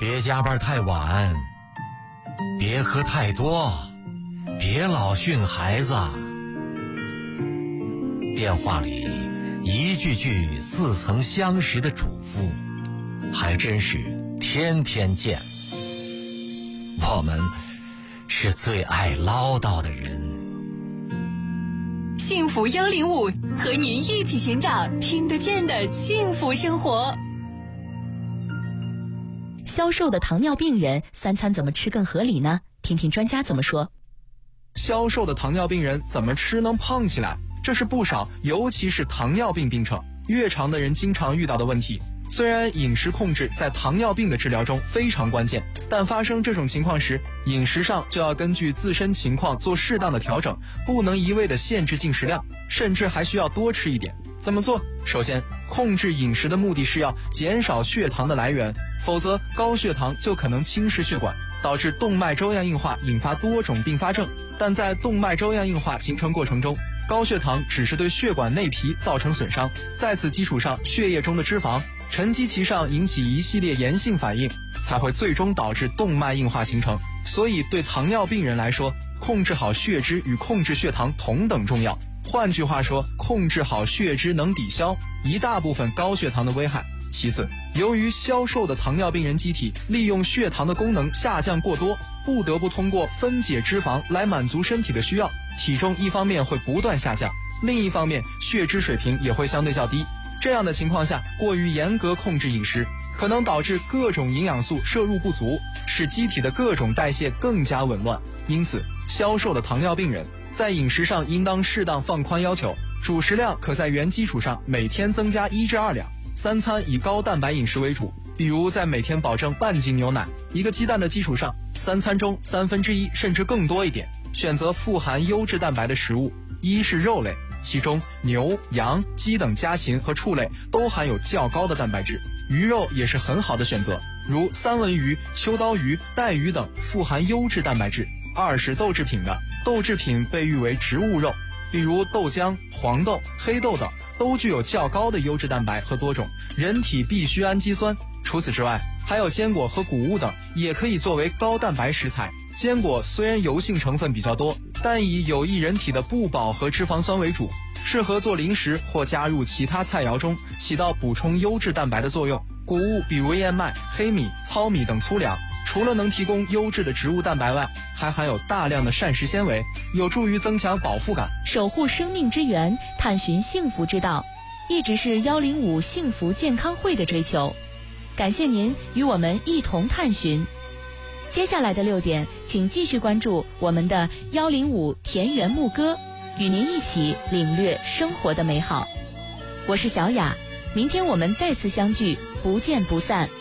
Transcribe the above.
别加班太晚，别喝太多，别老训孩子。电话里一句句似曾相识的嘱咐，还真是天天见。我们是最爱唠叨的人。 幸福105，和您一起寻找听得见的幸福生活。 消瘦的糖尿病人3餐怎么吃更合理呢？听听专家怎么说。 消瘦的糖尿病人怎么吃能胖起来？这是不少，尤其是糖尿病病程越长的人经常遇到的问题。虽然饮食控制在糖尿病的治疗中非常关键，但发生这种情况时，饮食上就要根据自身情况做适当的调整，不能一味的限制进食量，甚至还需要多吃一点。怎么做？首先，控制饮食的目的是要减少血糖的来源，否则高血糖就可能侵蚀血管，导致动脉粥样硬化，引发多种并发症。但在动脉粥样硬化形成过程中，高血糖只是对血管内皮造成损伤，在此基础上，血液中的脂肪沉积其上，引起一系列炎性反应，才会最终导致动脉硬化形成。所以对糖尿病人来说，控制好血脂与控制血糖同等重要。换句话说，控制好血脂能抵消一大部分高血糖的危害。其次，由于消瘦的糖尿病人机体利用血糖的功能下降过多，不得不通过分解脂肪来满足身体的需要，体重一方面会不断下降，另一方面血脂水平也会相对较低。这样的情况下，过于严格控制饮食，可能导致各种营养素摄入不足，使机体的各种代谢更加紊乱。因此，消瘦的糖尿病人在饮食上应当适当放宽要求，主食量可在原基础上每天增加1至2两，3餐以高蛋白饮食为主，比如在每天保证半斤牛奶、1个鸡蛋的基础上，3餐中1/3甚至更多一点，选择富含优质蛋白的食物。一是肉类，其中牛、羊、鸡等家禽和畜类都含有较高的蛋白质，鱼肉也是很好的选择，如三文鱼、秋刀鱼、带鱼等富含优质蛋白质。二是豆制品的，豆制品被誉为植物肉，比如豆浆、黄豆、黑豆等，都具有较高的优质蛋白和多种人体必需氨基酸。除此之外，还有坚果和谷物等也可以作为高蛋白食材。坚果虽然油性成分比较多，但以有益人体的不饱和脂肪酸为主，适合做零食或加入其他菜肴中，起到补充优质蛋白的作用。谷物比如燕麦、黑米、糙米等粗粮，除了能提供优质的植物蛋白外，还含有大量的膳食纤维，有助于增强饱腹感。 守护生命之源，探寻幸福之道，一直是105幸福健康会的追求。感谢您与我们一同探寻。接下来的6点，请继续关注我们的105田园牧歌，与您一起领略生活的美好。我是小雅，明天我们再次相聚，不见不散。